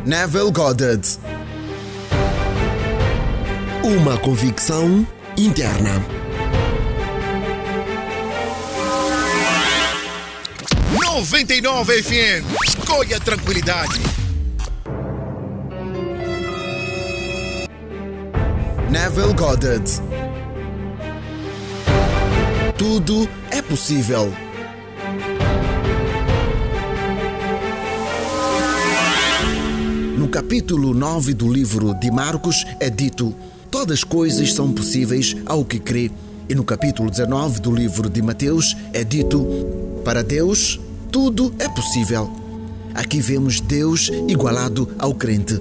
Neville Goddard. Uma convicção interna. 99 FM. Escolha tranquilidade. Neville Goddard. Tudo é possível. No capítulo 9 do livro de Marcos é dito: todas as coisas são possíveis ao que crê. E no capítulo 19 do livro de Mateus é dito: para Deus tudo é possível. Aqui vemos Deus igualado ao crente.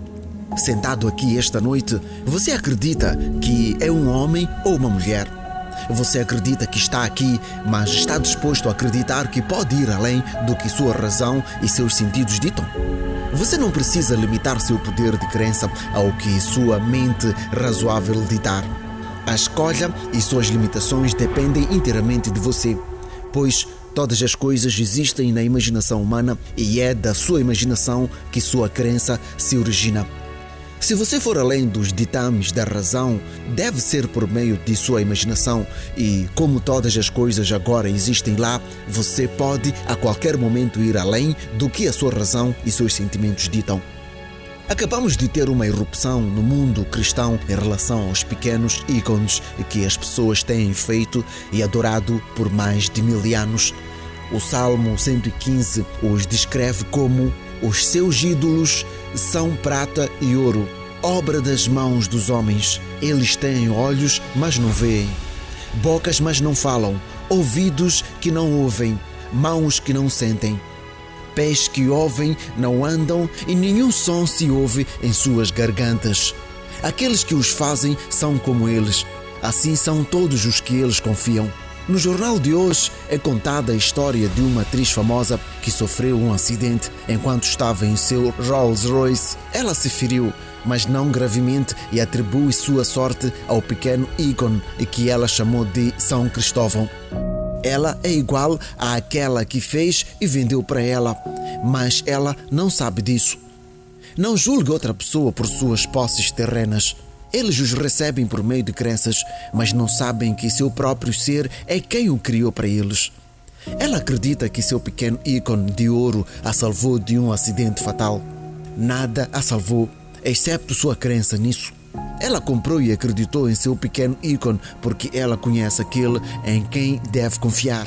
Sentado aqui esta noite, você acredita que é um homem ou uma mulher? Você acredita que está aqui, mas está disposto a acreditar que pode ir além do que sua razão e seus sentidos ditam? Você não precisa limitar seu poder de crença ao que sua mente razoável ditar. A escolha e suas limitações dependem inteiramente de você, pois todas as coisas existem na imaginação humana e é da sua imaginação que sua crença se origina. Se você for além dos ditames da razão, deve ser por meio de sua imaginação e, como todas as coisas agora existem lá, você pode a qualquer momento ir além do que a sua razão e seus sentimentos ditam. Acabamos de ter uma irrupção no mundo cristão em relação aos pequenos ícones que as pessoas têm feito e adorado por mais de 1000 anos. O Salmo 115 os descreve como: os seus ídolos são prata e ouro, obra das mãos dos homens. Eles têm olhos, mas não veem, bocas, mas não falam, ouvidos que não ouvem, mãos que não sentem, pés que ouvem, não andam, e nenhum som se ouve em suas gargantas. Aqueles que os fazem são como eles, assim são todos os que eles confiam. No jornal de hoje é contada a história de uma atriz famosa que sofreu um acidente enquanto estava em seu Rolls Royce. Ela se feriu, mas não gravemente, e atribui sua sorte ao pequeno ícone que ela chamou de São Cristóvão. Ela é igual àquela que fez e vendeu para ela, mas ela não sabe disso. Não julgue outra pessoa por suas posses terrenas. Eles os recebem por meio de crenças, mas não sabem que seu próprio ser é quem o criou para eles. Ela acredita que seu pequeno ícone de ouro a salvou de um acidente fatal. Nada a salvou, excepto sua crença nisso. Ela comprou e acreditou em seu pequeno ícone porque ela conhece aquele em quem deve confiar.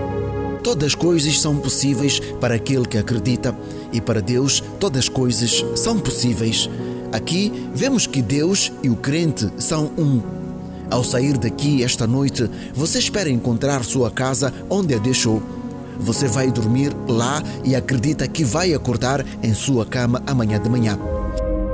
Todas as coisas são possíveis para aquele que acredita, e para Deus todas as coisas são possíveis. Aqui vemos que Deus e o crente são um. Ao sair daqui esta noite, você espera encontrar sua casa onde a deixou. Você vai dormir lá e acredita que vai acordar em sua cama amanhã de manhã.